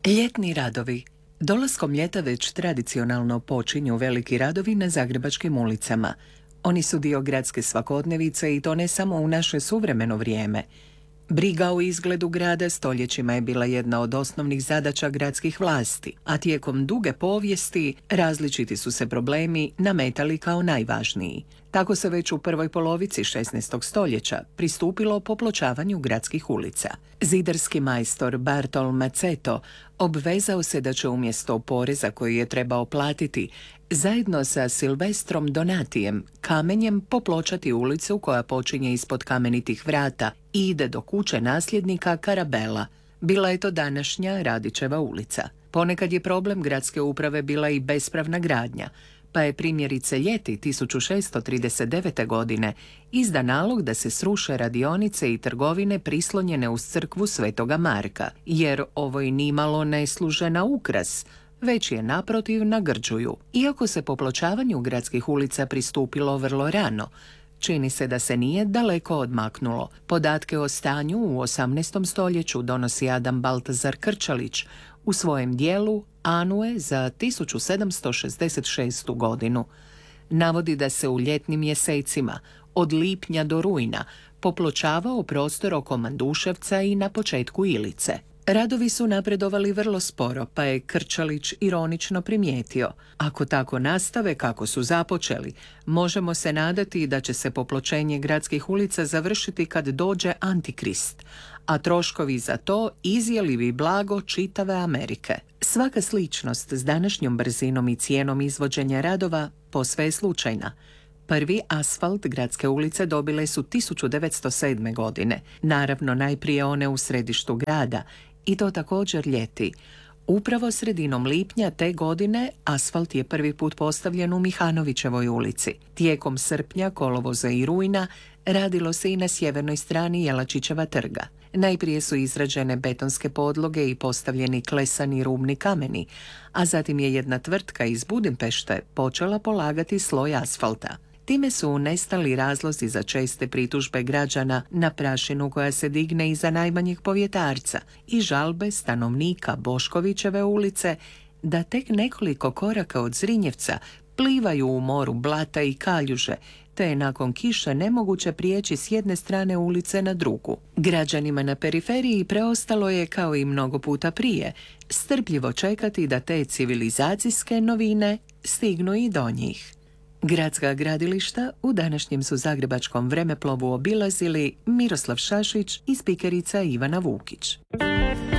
Ljetni radovi. Dolaskom ljeta već tradicionalno počinju veliki radovi na zagrebačkim ulicama. Oni su dio gradske svakodnevice i to ne samo u naše suvremeno vrijeme. Briga o izgledu grada stoljećima je bila jedna od osnovnih zadaća gradskih vlasti, a tijekom duge povijesti različiti su se problemi nametali kao najvažniji. Tako se već u prvoj polovici 16. stoljeća pristupilo popločavanju gradskih ulica. Zidarski majstor Bartol Maceto obvezao se da će umjesto poreza koji je trebao platiti, zajedno sa Silvestrom Donatijem kamenjem popločati ulicu koja počinje ispod kamenitih vrata i ide do kuće nasljednika Carabela. Bila je to današnja Radićeva ulica. Ponekad je problem gradske uprave bila i bespravna gradnja, pa je primjerice ljeti 1639. godine izdan nalog da se sruše radionice i trgovine prislonjene uz crkvu Svetoga Marka, jer ovo i nimalo ne služe na ukras, već je naprotiv nagrđuju. Iako se popločavanju gradskih ulica pristupilo vrlo rano, čini se da se nije daleko odmaknulo. Podatke o stanju u 18. stoljeću donosi Adam Baltazar Krčalić u svojem dijelu Anue za 1766. godinu. Navodi da se u ljetnim mjesecima, od lipnja do rujna, popločavao prostor oko Manduševca i na početku Ilice. Radovi su napredovali vrlo sporo, pa je Krčalić ironično primijetio: ako tako nastave kako su započeli, možemo se nadati da će se popločenje gradskih ulica završiti kad dođe Antikrist, a troškovi za to izjeli bi blago čitave Amerike. Svaka sličnost s današnjom brzinom i cijenom izvođenja radova posve je slučajna. Prvi asfalt gradske ulice dobile su 1907. godine, naravno najprije one u središtu grada, i to također ljeti. Upravo sredinom lipnja te godine asfalt je prvi put postavljen u Mihanovićevoj ulici. Tijekom srpnja, kolovoza i rujna radilo se i na sjevernoj strani Jelačićeva trga. Najprije su izrađene betonske podloge i postavljeni klesani rubni kameni, a zatim je jedna tvrtka iz Budimpešte počela polagati sloj asfalta. Time su nestali razlozi za česte pritužbe građana na prašinu koja se digne iza najmanjeg povjetarca i žalbe stanovnika Boškovićeve ulice da tek nekoliko koraka od Zrinjevca plivaju u moru blata i kaljuže, te je nakon kiše nemoguće prijeći s jedne strane ulice na drugu. Građanima na periferiji preostalo je, kao i mnogo puta prije, strpljivo čekati da te civilizacijske novine stignu i do njih. Gradska gradilišta u današnjem su zagrebačkom vremeplovu obilazili Miroslav Šašić i spikerica Ivana Vukić.